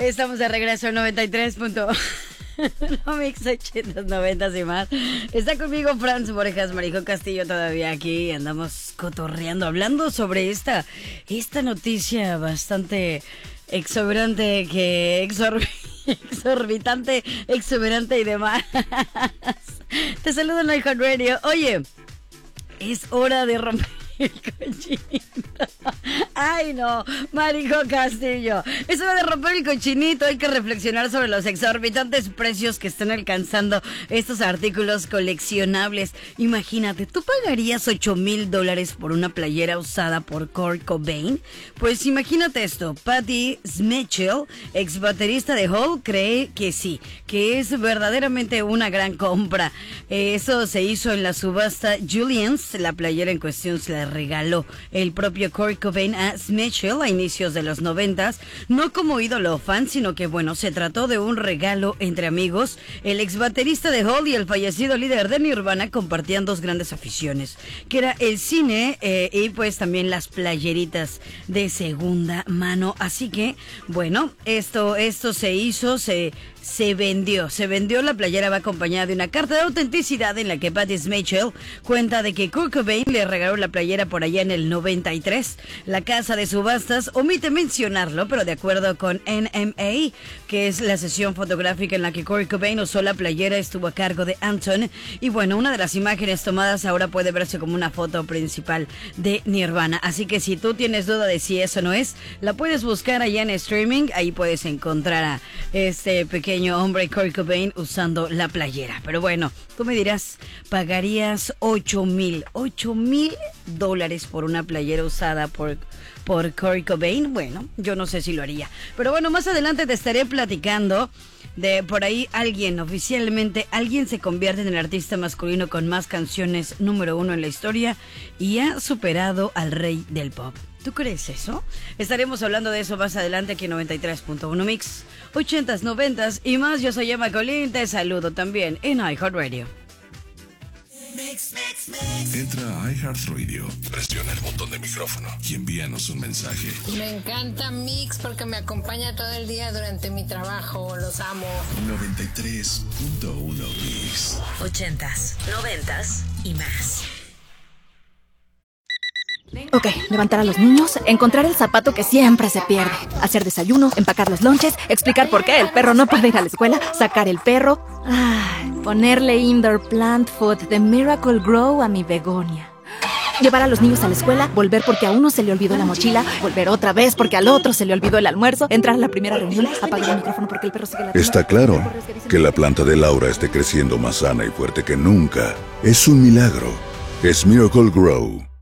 Estamos de regreso en 93. No, mix 80s, 90s y más. Está conmigo Franz Borjas, Marijo Castillo todavía aquí. Andamos cotorreando, hablando sobre esta noticia bastante exuberante, exorbitante, exuberante y demás. Te saludo en iHeartRadio. Oye, es hora de romper el cochinito. Ay, no, Marijo Castillo. Es hora de romper el cochinito. Hay que reflexionar sobre los exorbitantes precios que están alcanzando estos artículos coleccionables. Imagínate, ¿tú pagarías $8,000 por una playera usada por Kurt Cobain? Pues imagínate esto. Patti Schmeichel, ex baterista de Hole, cree que sí, que es verdaderamente una gran compra. Eso se hizo en la subasta Julian's. La playera en cuestión se la regaló el propio Kurt Cobain a Schmeichel a inicios de los 90s, no como ídolo o fan, sino que bueno, se trató de un regalo entre amigos. El ex baterista de Hole y el fallecido líder de Nirvana compartían dos grandes aficiones, que era el cine y pues también las playeritas de segunda mano. Así que bueno, esto se hizo, se vendió. La playera va acompañada de una carta de autenticidad en la que Patti Schmeichel cuenta de que Kurt Cobain le regaló la playera por allá en el 93. La casa de subastas omite mencionarlo, pero de acuerdo con NMA, que es la sesión fotográfica en la que Kurt Cobain usó la playera, estuvo a cargo de Anton. Y bueno, una de las imágenes tomadas ahora puede verse como una foto principal de Nirvana. Así que si tú tienes duda de si eso no es, la puedes buscar allá en streaming. Ahí puedes encontrar a este pequeño hombre Kurt Cobain usando la playera. Pero bueno, tú me dirás, ¿pagarías $8,000 por una playera usada por Kurt Cobain? Bueno, yo no sé si lo haría. Pero bueno, más adelante te estaré platicando de por ahí oficialmente alguien se convierte en el artista masculino con más canciones número 1 en la historia y ha superado al rey del pop. ¿Tú crees eso? Estaremos hablando de eso más adelante aquí en 93.1 Mix, 80s, 90s y más. Yo soy Emma Colín, te saludo también en iHeartRadio. Entra a iHeartRadio, presiona el botón de micrófono y envíanos un mensaje. Me encanta Mix porque me acompaña todo el día durante mi trabajo, los amo. 93.1 Mix, 80s, 90s y más. Ok, levantar a los niños, encontrar el zapato que siempre se pierde, hacer desayuno, empacar los lonches, explicar por qué el perro no puede ir a la escuela, sacar el perro, ponerle indoor plant food de Miracle Grow a mi begonia. Llevar a los niños a la escuela, volver porque a uno se le olvidó la mochila, volver otra vez porque al otro se le olvidó el almuerzo, entrar a la primera reunión, apagar el micrófono porque el perro sigue latiendo. Está claro que la planta de Laura esté creciendo más sana y fuerte que nunca. Es un milagro. Es Miracle Grow.